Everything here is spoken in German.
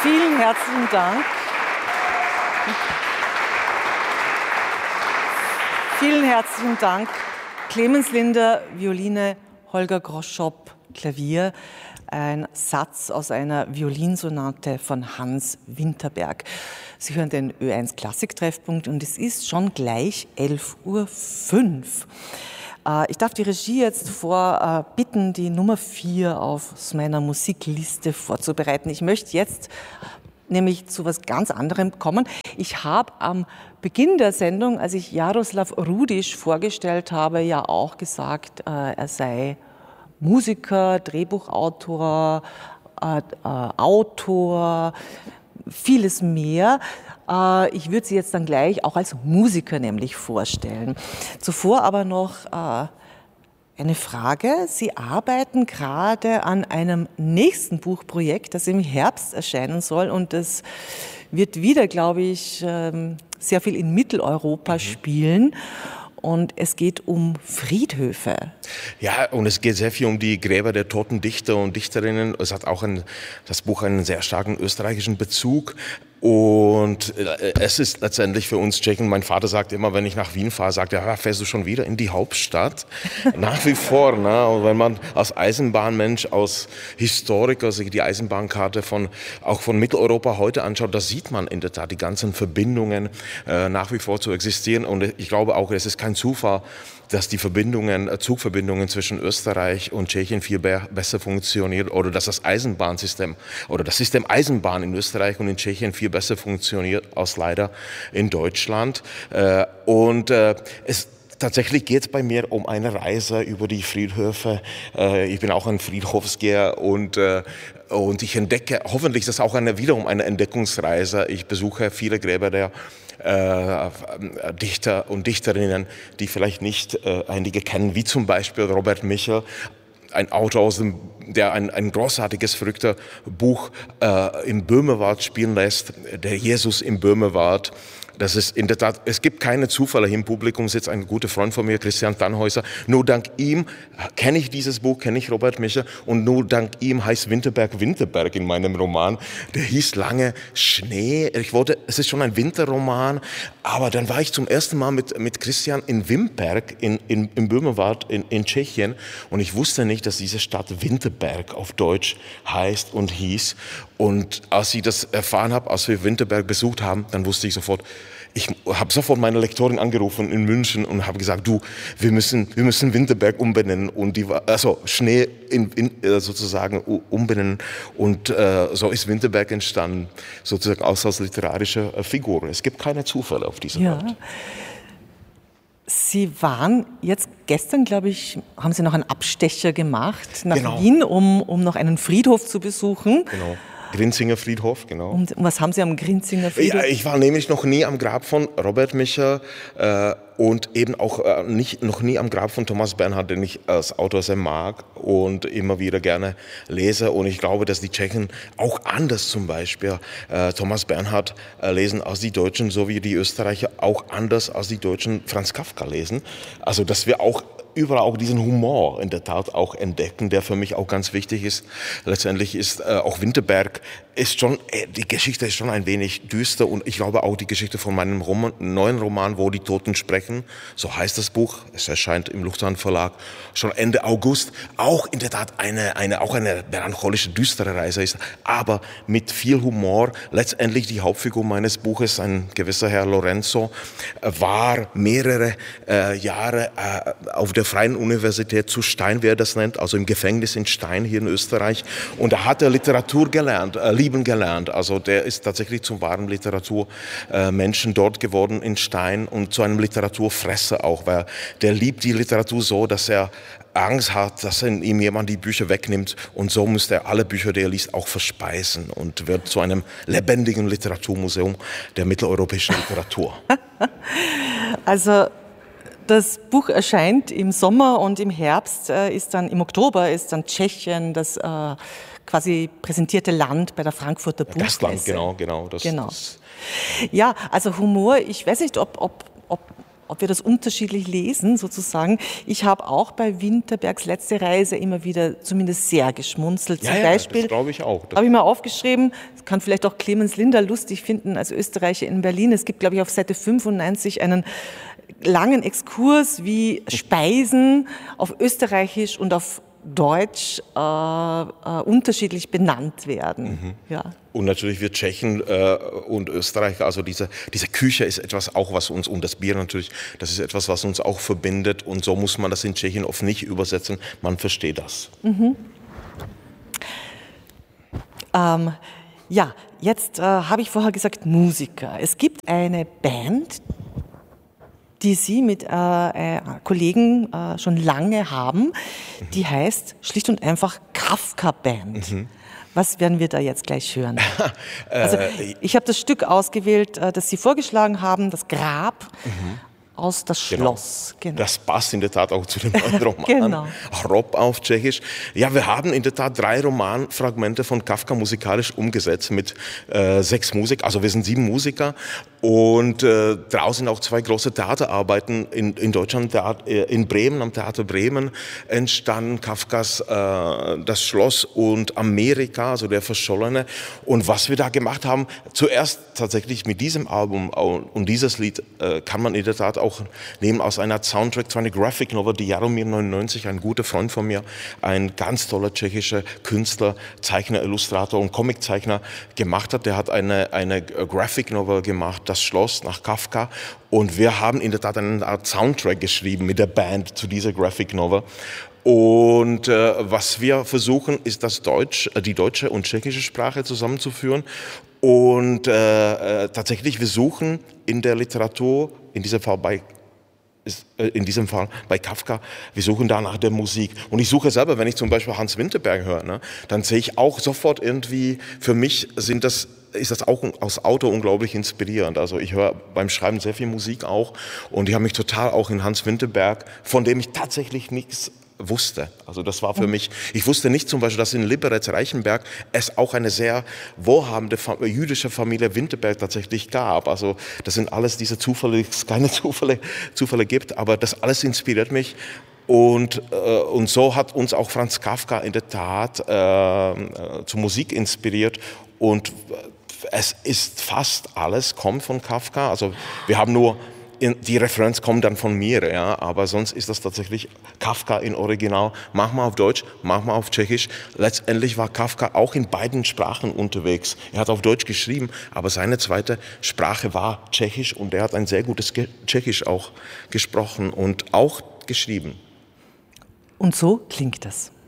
Vielen herzlichen Dank. Vielen herzlichen Dank. Clemens Linder, Violine, Holger Groschop, Klavier. Ein Satz aus einer Violinsonate von Hans Winterberg. Sie hören den Ö1 Klassik-Treffpunkt und es ist schon gleich 11:05 Uhr. Ich darf die Regie jetzt bitten, die Nummer 4 auf meiner Musikliste vorzubereiten. Ich möchte jetzt nämlich zu was ganz anderem kommen. Ich habe am Beginn der Sendung, als ich Jaroslav Rudisch vorgestellt habe, ja auch gesagt, er sei Musiker, Drehbuchautor, Autor, vieles mehr. Ich würde Sie jetzt dann gleich auch als Musiker nämlich vorstellen. Zuvor aber noch eine Frage. Sie arbeiten gerade an einem nächsten Buchprojekt, das im Herbst erscheinen soll und das wird wieder, glaube ich, sehr viel in Mitteleuropa spielen. Und es geht um Friedhöfe. Ja, und es geht sehr viel um die Gräber der toten Dichter und Dichterinnen. Es hat auch das Buch einen sehr starken österreichischen Bezug. Und es ist letztendlich für uns Tschechen, mein Vater sagt immer, wenn ich nach Wien fahre, sagt er, fährst du schon wieder in die Hauptstadt? Nach wie vor, ne? Und wenn man als Eisenbahnmensch, als Historiker sich die Eisenbahnkarte auch von Mitteleuropa heute anschaut, da sieht man in der Tat die ganzen Verbindungen nach wie vor zu existieren. Und ich glaube auch, es ist kein Zufall, dass die Zugverbindungen zwischen Österreich und Tschechien viel besser funktionieren oder dass das Eisenbahnsystem oder das System Eisenbahn in Österreich und in Tschechien viel besser funktioniert als leider in Deutschland. Tatsächlich geht es bei mir um eine Reise über die Friedhöfe. Ich bin auch ein Friedhofsgeher und ich entdecke, hoffentlich ist das auch wiederum eine Entdeckungsreise. Ich besuche viele Gräber der Dichter und Dichterinnen, die vielleicht nicht einige kennen, wie zum Beispiel Robert Michel, ein Autor, der ein großartiges, verrückter Buch im Böhmerwald spielen lässt, der Jesus im Böhmerwald. Das ist in der Tat, es gibt keine Zufälle. Im Publikum sitzt ein guter Freund von mir, Christian Tannhäuser. Nur dank ihm kenne ich dieses Buch, kenne ich Robert Michel. Und nur dank ihm heißt Winterberg Winterberg in meinem Roman. Der hieß lange Schnee. Es ist schon ein Winterroman. Aber dann war ich zum ersten Mal mit Christian in Wimperk, im Böhmerwald in Tschechien. Und ich wusste nicht, dass diese Stadt Winterberg auf Deutsch heißt und hieß. Und als ich das erfahren habe, als wir Winterberg besucht haben, dann wusste ich sofort, ich habe sofort meine Lektorin angerufen in München und habe gesagt, wir müssen Winterberg umbenennen und Schnee sozusagen umbenennen und so ist Winterberg entstanden, sozusagen als literarische Figur. Es gibt keine Zufälle auf dieser Welt. Sie waren jetzt gestern, glaube ich, haben Sie noch einen Abstecher gemacht nach Wien, um noch einen Friedhof zu besuchen. Genau. Grinzinger Friedhof, genau. Und was haben Sie am Grinzinger Friedhof? Ja, ich war nämlich noch nie am Grab von Robert Michel und eben auch noch nie am Grab von Thomas Bernhard, den ich als Autor sehr mag und immer wieder gerne lese. Und ich glaube, dass die Tschechen auch anders zum Beispiel Thomas Bernhard lesen als die Deutschen, so wie die Österreicher auch anders als die Deutschen Franz Kafka lesen. Also, dass wir auch überall auch diesen Humor in der Tat auch entdecken, der für mich auch ganz wichtig ist. Letztendlich ist auch Winterberg die Geschichte ist schon ein wenig düster und ich glaube auch die Geschichte von meinem neuen Roman, Wo die Toten sprechen, so heißt das Buch, es erscheint im Luchterhand Verlag schon Ende August, auch in der Tat eine melancholische, düstere Reise ist, aber mit viel Humor. Letztendlich die Hauptfigur meines Buches, ein gewisser Herr Lorenzo, war mehrere Jahre auf der Freien Universität zu Stein, wie er das nennt, also im Gefängnis in Stein hier in Österreich. Und da hat er Literatur lieben gelernt. Also der ist tatsächlich zum wahren Literaturmenschen dort geworden in Stein und zu einem Literaturfresser auch, weil der liebt die Literatur so, dass er Angst hat, dass ihm jemand die Bücher wegnimmt und so muss er alle Bücher, die er liest, auch verspeisen und wird zu einem lebendigen Literaturmuseum der mitteleuropäischen Literatur. Also das Buch erscheint im Sommer und im Herbst im Oktober ist dann Tschechien das quasi präsentierte Land bei der Frankfurter Buchmesse. Gastland, genau. Ja, also Humor, ich weiß nicht, ob ob wir das unterschiedlich lesen, sozusagen. Ich habe auch bei Winterbergs letzte Reise immer wieder zumindest sehr geschmunzelt. Zum Beispiel, das glaube ich auch. habe ich mal aufgeschrieben, das kann vielleicht auch Clemens Linder lustig finden als Österreicher in Berlin. Es gibt, glaube ich, auf Seite 95 einen langen Exkurs, wie Speisen auf Österreichisch und auf Deutsch unterschiedlich benannt werden. Ja. Und natürlich wir Tschechen und Österreicher, also diese Küche ist etwas auch, was uns, und das Bier natürlich, das ist etwas, was uns auch verbindet. Und so muss man das in Tschechien oft nicht übersetzen. Man versteht das. Ja, jetzt habe ich vorher gesagt Musiker. Es gibt eine Band, die Sie mit Kollegen schon lange haben, die heißt schlicht und einfach Kafka Band. Was werden wir da jetzt gleich hören? Also ich habe das Stück ausgewählt, das Sie vorgeschlagen haben, das Grab aus das Schloss. Genau. Das passt in der Tat auch zu dem neuen Roman. Hrob auf Tschechisch. Ja, wir haben in der Tat 3 Romanfragmente von Kafka musikalisch umgesetzt mit 6 Musikern. Also wir sind 7 Musiker und draußen auch 2 große Theaterarbeiten in Deutschland, in Bremen, am Theater Bremen entstanden. Kafkas Das Schloss und Amerika, also der Verschollene. Und was wir da gemacht haben, zuerst tatsächlich mit diesem Album und dieses Lied kann man in der Tat auch nehmen aus einer Soundtrack zu einer Graphic Novel, die Jaromír 99, ein guter Freund von mir, ein ganz toller tschechischer Künstler, Zeichner, Illustrator und Comiczeichner gemacht hat. Der hat eine Graphic Novel gemacht, Das Schloss nach Kafka. Und wir haben in der Tat eine Art Soundtrack geschrieben mit der Band zu dieser Graphic Novel. Und was wir versuchen, ist die deutsche und tschechische Sprache zusammenzuführen. Und tatsächlich, wir suchen in der Literatur, in diesem Fall bei Kafka, wir suchen da nach der Musik. Und ich suche selber, wenn ich zum Beispiel Hans Winterberg höre, ne, dann sehe ich auch sofort irgendwie, für mich ist das auch aus Auto unglaublich inspirierend. Also ich höre beim Schreiben sehr viel Musik auch und ich habe mich total auch in Hans Winterberg, von dem ich tatsächlich nichts wusste. Also das war für mich, ich wusste nicht zum Beispiel, dass in Liberec-Reichenberg es auch eine sehr wohlhabende jüdische Familie Winterberg tatsächlich gab. Also das sind alles diese Zufälle, es keine Zufälle gibt, aber das alles inspiriert mich. Und so hat uns auch Franz Kafka in der Tat zur Musik inspiriert und es ist fast alles, kommt von Kafka. Also wir haben nur die Referenz kommt dann von mir, ja, aber sonst ist das tatsächlich Kafka in Original. Manchmal auf Deutsch, manchmal auf Tschechisch. Letztendlich war Kafka auch in beiden Sprachen unterwegs. Er hat auf Deutsch geschrieben, aber seine zweite Sprache war Tschechisch und er hat ein sehr gutes Tschechisch auch gesprochen und auch geschrieben. Und so klingt das.